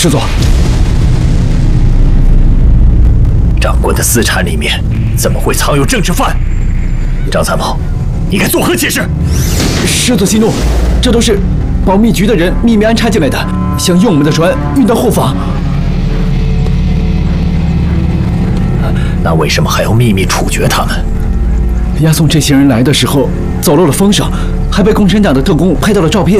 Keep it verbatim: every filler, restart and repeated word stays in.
师座， 长官的私产里面怎么会藏有政治犯？张参谋，你该作何解释？ 师座息怒，这都是保密局的人秘密安插进来的，想用我们的船运到后方。 那为什么还要秘密处决他们？ 押送这些人来的时候走漏了风声，还被共产党的特工拍到了照片。